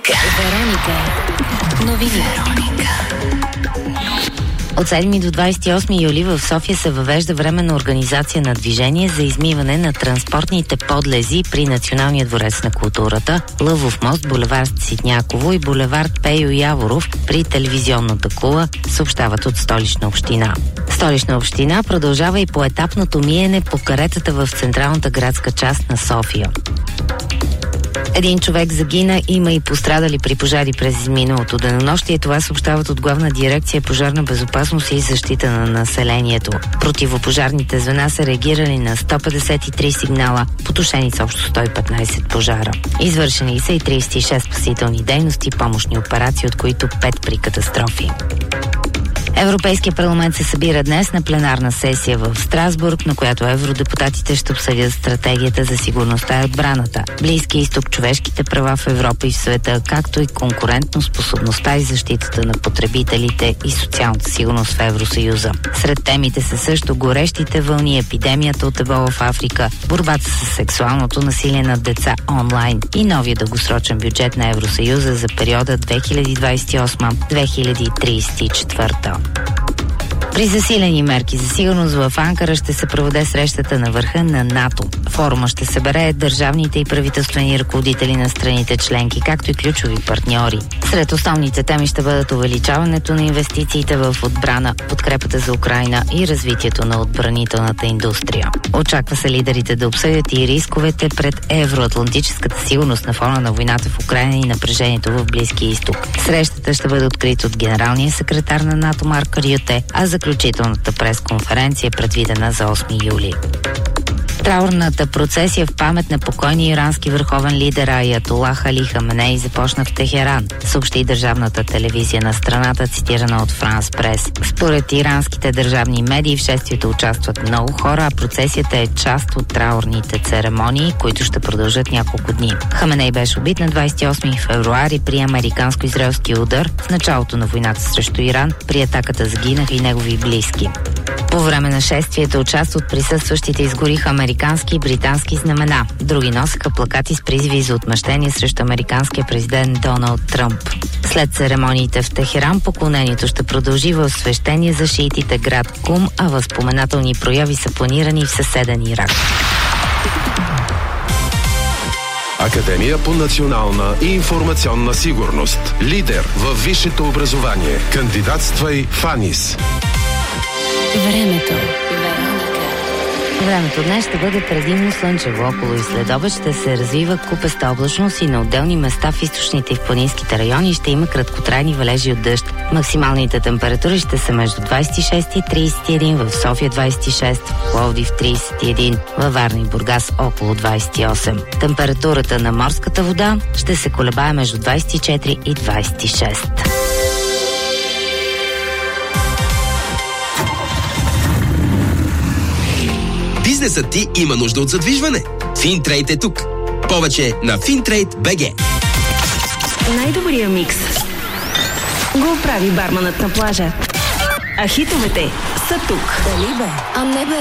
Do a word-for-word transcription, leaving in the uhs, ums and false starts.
Вероника. Новини. Вероника. От седми до двадесет и осми юли в София се въвежда временна организация на движение за измиване на транспортните подлези при Националния дворец на културата, Лъвов мост, булевард Ситняково и булевард Пейо Яворов при телевизионната кула, съобщават от Столична община. Столична община продължава и поетапното миене по каретата в централната градска част на София. Един човек загина, има и пострадали при пожари през изминалото денонощие. Това съобщават от Главна дирекция пожарна безопасност и защита на населението. Противопожарните звена са реагирали на сто петдесет и три сигнала, потушени са общо сто и петнадесет пожара. Извършени са и тридесет и шест спасителни дейности, помощни операции, от които пет при катастрофи. Европейския парламент се събира днес на пленарна сесия в Страсбург, на която евродепутатите ще обсъдят стратегията за сигурността и отбраната, Близки изток, човешките права в Европа и в света, както и конкурентноспособността и защитата на потребителите и социалната сигурност в Евросъюза. Сред темите са също горещите вълни, епидемията от ебола в Африка, борбата с сексуалното насилие над деца онлайн и новия дългосрочен бюджет на Евросъюза за периода две хиляди двадесет и осма до две хиляди тридесет и четвърта. При засилени мерки за сигурност в Анкара ще се проведе срещата на върха на НАТО. Форума ще събере държавните и правителствени ръководители на страните членки, както и ключови партньори. Сред основните теми ще бъдат увеличаването на инвестициите в отбрана, подкрепата за Украйна и развитието на отбранителната индустрия. Очаква се лидерите да обсъдят и рисковете пред евроатлантическата сигурност на фона на войната в Украйна и напрежението в Близкия изток. Срещата ще бъде открита от генералния секретар на НАТО Марк Рюте, а заключителната пресконференция е предвидена за осми юли. Траурната процесия в памет на покойния ирански върховен лидер Аятолах Али Хаменей започна в Техеран, съобщи държавната телевизия на страната, цитирана от Франс Прес. Според иранските държавни медии в шествието участват много хора, а процесията е част от траурните церемонии, които ще продължат няколко дни. Хаменей беше убит на двадесет и осми февруари при американско-израелски удар в началото на войната срещу Иран. При атаката загинаха и негови близки. По време на шествието част от присъстващите изгориха американски и британски знамена. Други носеха плакати с призиви за отмъщение срещу американския президент Доналд Тръмп. След церемониите в Техеран поклонението ще продължи в свещения за шиитите град Кум, а възпоменателни прояви са планирани в съседен Ирак. Академия по национална и информационна сигурност. Лидер във висшето образование. Кандидатствай в АНИС. Времето. Времето днес ще бъде предимно слънчево. Около и следобед ще се развива купеста облачност и на отделни места в източните и в планинските райони ще има краткотрайни валежи от дъжд. Максималните температури ще са между двадесет и шест и тридесет и един, в София двадесет и шест, в Пловдив тридесет и един, във Варна и Бургас около двадесет и осем. Температурата на морската вода ще се колебае между двадесет и четири и двадесет и шест. Бизнесът ти има нужда от задвижване. Финтрейд е тук. Повече на Финтрейд точка би джи. Най-добрия микс го прави барманът на плажа. А хитовете са тук. Дали бе? А не бе.